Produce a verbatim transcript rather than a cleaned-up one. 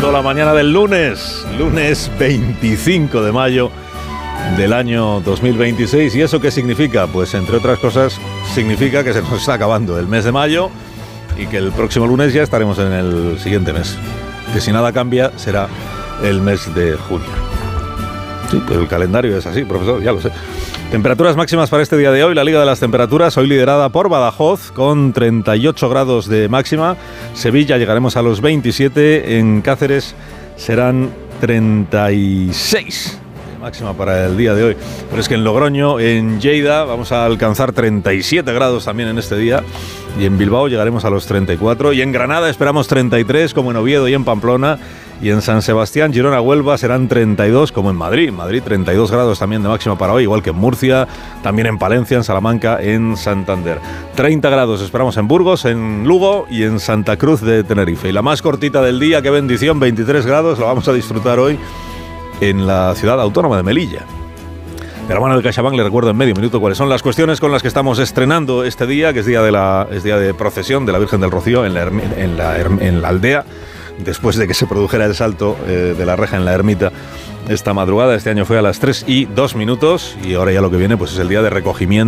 comenzando la mañana del lunes, lunes veinticinco de mayo del año dos mil veintiséis. ¿Y eso qué significa? Pues entre otras cosas significa que se nos está acabando el mes de mayo y que el próximo lunes ya estaremos en el siguiente mes, que si nada cambia será el mes de junio. Sí, pues el calendario es así, profesor, ya lo sé. Temperaturas máximas para este día de hoy. La Liga de las Temperaturas, hoy liderada por Badajoz, con treinta y ocho grados de máxima. Sevilla llegaremos a los veintisiete. En Cáceres serán treinta y seis de máxima para el día de hoy. Pero es que en Logroño, en Lleida, vamos a alcanzar treinta y siete grados también en este día. Y en Bilbao llegaremos a los treinta y cuatro. Y en Granada esperamos treinta y tres, como en Oviedo y en Pamplona. Y en San Sebastián, Girona, Huelva serán treinta y dos, como en Madrid. Madrid treinta y dos grados también de máxima para hoy, igual que en Murcia, también en Palencia, en Salamanca, en Santander. treinta grados esperamos en Burgos, en Lugo y en Santa Cruz de Tenerife. Y la más cortita del día, qué bendición, veintitrés grados, lo vamos a disfrutar hoy en la ciudad autónoma de Melilla. De la mano de CaixaBank le recuerdo en medio minuto cuáles son las cuestiones con las que estamos estrenando este día, que es día de, la, es día de procesión de la Virgen del Rocío en la, en la, en la aldea, después de que se produjera el salto eh, de la reja en la ermita esta madrugada. Este año fue a las tres y dos minutos y ahora ya lo que viene pues es el día de recogimiento